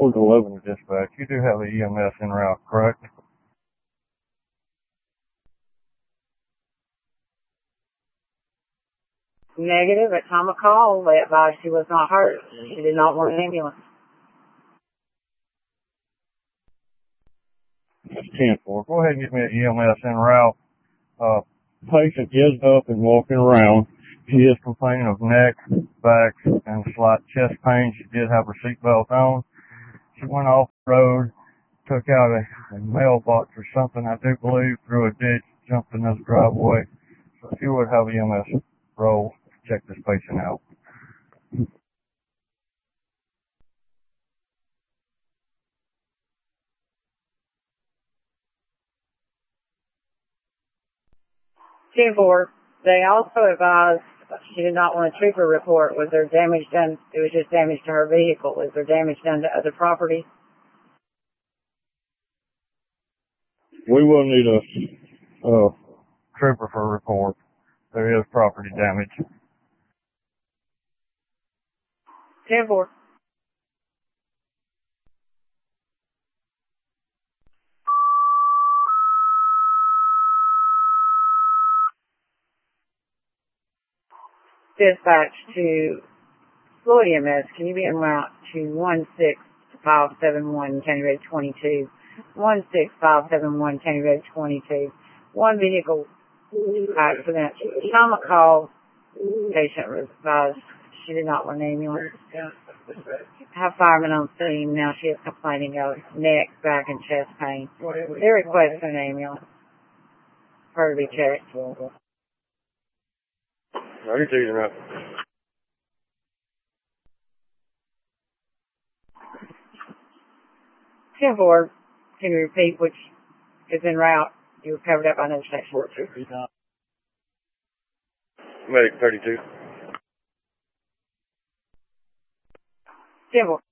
Fort 11 dispatch. You do have an EMS en route, correct? Negative. At time of call, they advised she was not hurt. She did not want an ambulance. That's 10-4. Go ahead and get me an EMS en route. Patient is up and walking around. She is complaining of neck, back, and slight chest pain. She did have her seatbelt on. She went off the road, took out a mailbox or something, I do believe, through a ditch, jumped in this driveway. So if you would have EMS roll, check this patient out. Two-4. They also advised she did not want a trooper report. Was there damage done? It was just damage to her vehicle. Was there damage done to other property? We will need a trooper for a report. There is property damage. 10-4. Dispatch to Floyd EMS. Can you be en route to 16571 County Road 22? 16571 County Road 22. One vehicle accident. Time of call. Patient was advised she did not want an ambulance. Have firemen on scene. Now she is complaining of neck, back, and chest pain. They're requesting an ambulance for her to be checked. I can tell you that. Ten four. Can you repeat which is en route? You were covered up by another section. Medic 32. 10-4.